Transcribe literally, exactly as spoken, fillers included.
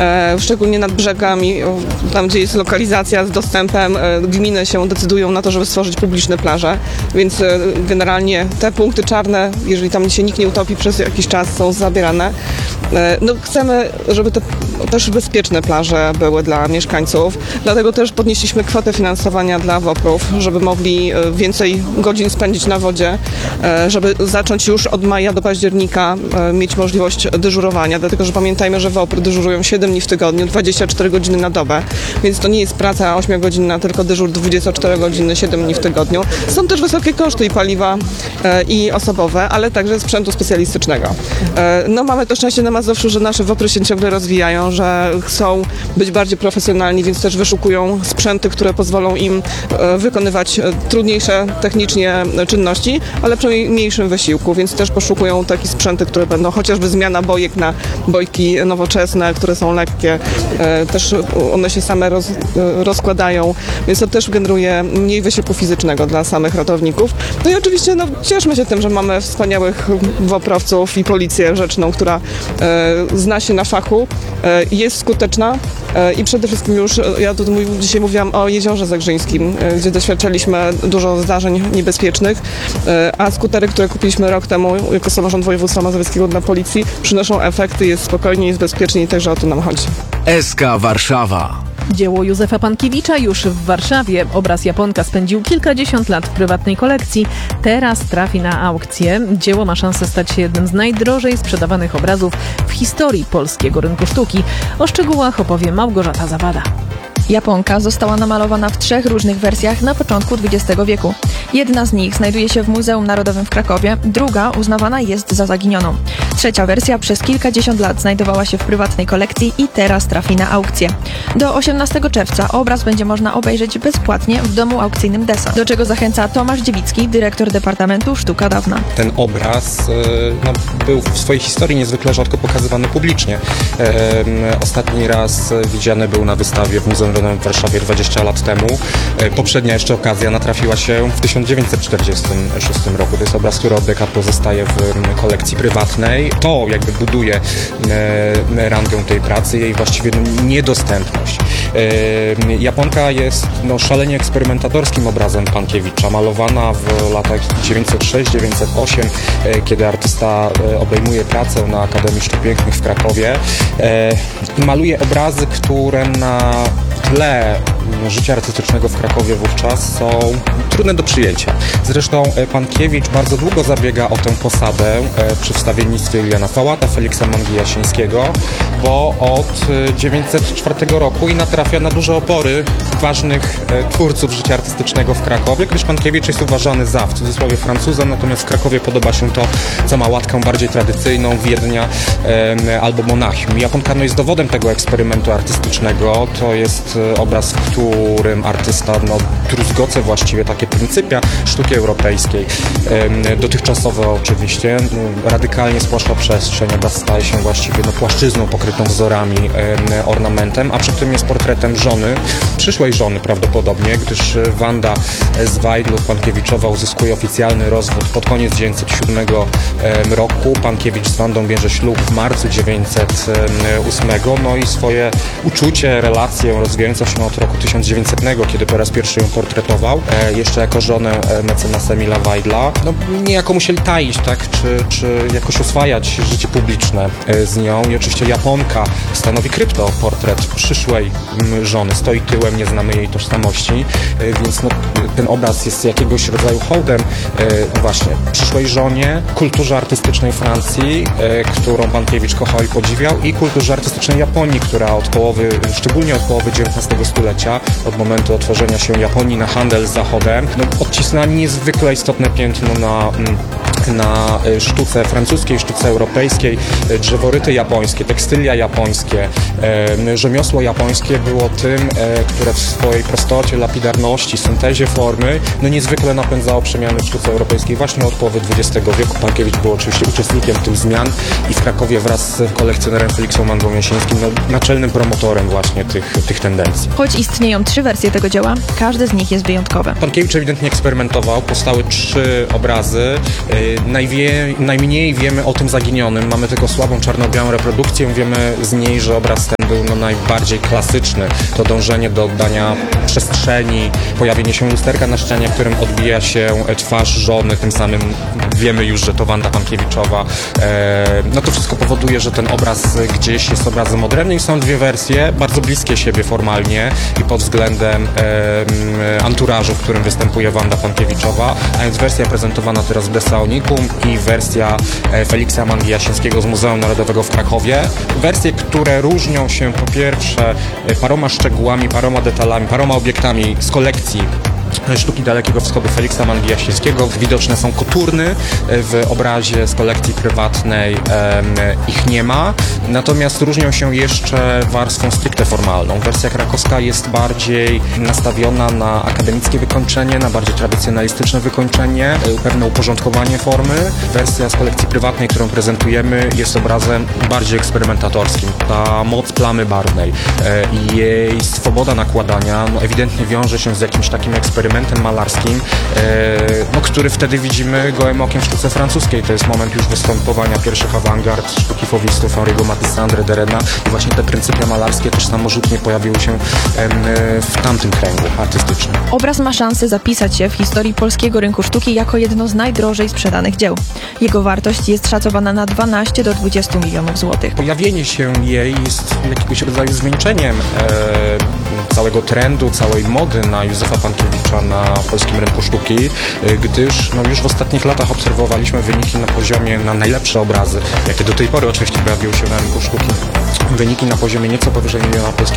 e, szczególnie nad brzegami, tam gdzie jest lokalizacja z dostępem, e, gminy się decydują na to, żeby stworzyć publiczne plaże, więc e, generalnie te punkty czarne, jeżeli tam się nikt nie utopi przez jakiś czas, są zabierane. E, no, chcemy, żeby te też bezpieczne plaże były dla mieszkańców, dlatego też podnieśliśmy kwotę finansowania dla woprów, żeby mogli więcej godzin spędzić na wodzie, żeby zacząć już od maja do października mieć możliwość dyżurowania, dlatego że pamiętajmy, że wopry dyżurują siedem dni w tygodniu, dwadzieścia cztery godziny na dobę, więc to nie jest praca ośmiogodzinna, tylko dyżur dwadzieścia cztery godziny, siedem dni w tygodniu. Są też wysokie koszty i paliwa, i osobowe, ale także sprzętu specjalistycznego. No, mamy to szczęście na Mazowszu, że nasze wopry się ciągle rozwijają, że chcą być bardziej profesjonalni, więc też wyszukują sprzęty, które pozwolą im wykonywać trudniejsze technicznie czynności, ale przy mniejszym wysiłku, więc też poszukują takie sprzęty, które będą chociażby zmiana bojek na bojki nowoczesne, które są lekkie, też one się same roz, rozkładają, więc to też generuje mniej wysiłku fizycznego dla samych ratowników. No i oczywiście no, cieszmy się tym, że mamy wspaniałych woprowców i policję rzeczną, która e, zna się na fachu, e, jest skuteczna e, i przede wszystkim już, ja tu dzisiaj mówiłam o Jeziorze Zagrzyńskim, e, gdzie doświadczaliśmy dużo zdarzeń niebezpiecznych, e, a skutery, które kupiliśmy rok temu jako samorząd województwa mazowieckiego dla policji, przynoszą efekty, jest spokojnie, jest bezpiecznie i także o to nam chodzi. S K Warszawa. Dzieło Józefa Pankiewicza już w Warszawie. Obraz Japonka spędził kilkadziesiąt lat w prywatnej kolekcji. Teraz trafi na aukcję. Dzieło ma szansę stać się jednym z najdrożej sprzedawanych obrazów w historii polskiego rynku sztuki. O szczegółach opowie Małgorzata Zawada. Japonka została namalowana w trzech różnych wersjach na początku dwudziestego wieku. Jedna z nich znajduje się w Muzeum Narodowym w Krakowie, druga uznawana jest za zaginioną. Trzecia wersja przez kilkadziesiąt lat znajdowała się w prywatnej kolekcji i teraz trafi na aukcję. Do osiemnastego czerwca obraz będzie można obejrzeć bezpłatnie w domu aukcyjnym Desa, do czego zachęca Tomasz Dziewicki, dyrektor Departamentu Sztuka Dawna. Ten obraz no, był w swojej historii niezwykle rzadko pokazywany publicznie. Ostatni raz widziany był na wystawie w Muzeum w Warszawie dwadzieścia lat temu. Poprzednia jeszcze okazja natrafiła się w tysiąc dziewięćset czterdziestym szóstym roku. To jest obraz, który od dekad pozostaje w kolekcji prywatnej. To jakby buduje rangę tej pracy, jej właściwie niedostępność. Japonka jest no, szalenie eksperymentatorskim obrazem Pankiewicza, malowana w latach dziewięćset sześć dziewięćset osiem, kiedy artysta obejmuje pracę na Akademii Sztuk Pięknych w Krakowie i maluje obrazy, które na tle życia artystycznego w Krakowie wówczas są trudne do przyjęcia. Zresztą Pankiewicz bardzo długo zabiega o tę posadę przy wstawiennictwie Juliana Fałata, Feliksa Mangi-Jasińskiego, bo od dziewięćset czwartego roku i natrafia na duże opory ważnych twórców życia artystycznego w Krakowie, gdyż Pankiewicz jest uważany za, w cudzysłowie, Francuzem, natomiast w Krakowie podoba się to, co ma łatkę bardziej tradycyjną, Wiednia e, albo Monachium. Japonka no, jest dowodem tego eksperymentu artystycznego. To jest obraz, w którym artysta no, druzgoce właściwie takie pryncypia sztuki europejskiej, e, dotychczasowe oczywiście, no, radykalnie spłaszcza przestrzeń, obraz staje się właściwie no, płaszczyzną pokrytą wzorami, e, ornamentem, a przy tym jest portretem żony, przyszłej żony prawdopodobnie, gdyż Wanda z Wajdlów Pankiewiczowa uzyskuje oficjalny rozwód pod koniec dziewięćset siódmego roku. Pankiewicz z Wandą bierze ślub w marcu dziewięćset ósmego, no i swoje uczucie, relację rozwijającą się od roku tysiąc dziewięćsetnego, kiedy po raz pierwszy ją portretował, e, jeszcze jako żonę mecenasa Emila Wajdla. No, niejako musieli taić, tak, czy, czy jakoś oswajać życie publiczne e, z nią. I oczywiście Japonka stanowi kryptoportret przyszłej m, żony, stoi tyłem, nie znamy jej tożsamości, e, więc no, ten obraz jest jakiegoś rodzaju hołdem e, właśnie przyszłej żonie, kulturze artystycznej Francji, e, którą Pankiewicz kochał i podziwiał, i kulturze artystycznej Japonii, która od połowy, szczególnie od połowy dziewiętnastego stulecia, od momentu otworzenia się Japonii na handel z Zachodem, no, odcisnęła niezwykle istotne piętno na, na sztuce francuskiej, sztuce europejskiej, drzeworyty japońskie, tekstylia japońskie, e, rzemiosło japońskie było tym, e, które w swojej prostocie, lapidarności, syntezie formy, no niezwykle napędzało przemiany w sztuce europejskiej właśnie od połowy dwudziestego wieku. Pankiewicz był oczywiście uczestnikiem tych zmian i w Krakowie wraz z kolekcjonerem Feliksem Mangą-Jasińskim no, naczelnym promotorem właśnie tych, tych tendencji. Choć istnieją trzy wersje tego dzieła, każde z nich jest wyjątkowe. Pankiewicz ewidentnie eksperymentował, powstały trzy obrazy. najwie, najmniej wiemy o tym zaginionym. Mamy tylko słabą czarno-białą reprodukcję. Wiemy z niej, że obraz ten był no, najbardziej klasyczny. To dążenie do oddania przestrzeni, pojawienie się lusterka na ścianie, którym odbija się twarz żony, tym samym wiemy już, że to Wanda Pankiewiczowa. E, no to wszystko powoduje, że ten obraz gdzieś jest obrazem odrębnym. Są dwie wersje, bardzo bliskie siebie formalnie i pod względem e, anturażu, w którym występuje Wanda Pankiewiczowa, a więc wersja prezentowana teraz w Desaonikum i wersja e, Feliksa Mangi-Jasińskiego z Muzeum Narodowego w Krakowie. Wersje, które różnią się po pierwsze e, paroma szczegółami, paroma detalami, paroma obiektami z kolekcji Sztuki Dalekiego Wschodu Feliksa Mangi-Jasińskiego. Widoczne są koturny w obrazie z kolekcji prywatnej, ich nie ma. Natomiast różnią się jeszcze warstwą stricte formalną. Wersja krakowska jest bardziej nastawiona na akademickie wykończenie, na bardziej tradycjonalistyczne wykończenie, pewne uporządkowanie formy. Wersja z kolekcji prywatnej, którą prezentujemy, jest obrazem bardziej eksperymentatorskim. Ta moc plamy barwnej i jej swoboda nakładania no, ewidentnie wiąże się z jakimś takim eksperymentem malarskim, e, no, który wtedy widzimy gołym okiem w sztuce francuskiej. To jest moment już występowania pierwszych awangard, sztuki fauvistów, Henri'ego Matisse, André Derena i właśnie te pryncypia malarskie też samorzutnie pojawiły się e, w tamtym kręgu artystycznym. Obraz ma szansę zapisać się w historii polskiego rynku sztuki jako jedno z najdrożej sprzedanych dzieł. Jego wartość jest szacowana na dwanaście do dwudziestu milionów złotych. Pojawienie się jej jest jakiegoś rodzaju zwieńczeniem e, całego trendu, całej mody na Józefa Pankiewicza na polskim rynku sztuki, gdyż no, już w ostatnich latach obserwowaliśmy wyniki na poziomie, na najlepsze obrazy, jakie do tej pory oczywiście pojawiły się na rynku sztuki, wyniki na poziomie nieco powyżej miliona polskich